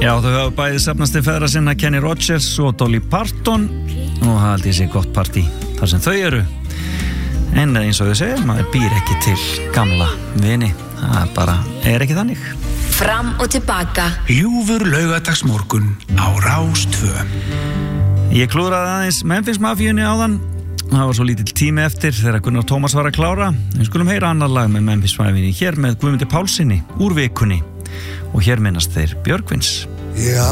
Já, þau hafa bæði safnast til feðra sinna Kenny Rogers og Dolly Parton og það haldið sér gott partí þar sem þau eru. En eins og þau segja, maður býr ekki til gamla vini. Það bara ekki þannig. Fram og tilbaka. Ljúfur laugardagsmorgun á Rás 2. Ég klúðraði aðeins Memphis Mafíunni áðan. Það var svo lítill tími eftir þegar Gunnar Tómas var að klára. Við skulum heyra annar lag með Memphis Mafíunni hér með Guðmundi Pálssyni úr vikunni. Og hér minnast þeir Björgvins. Ég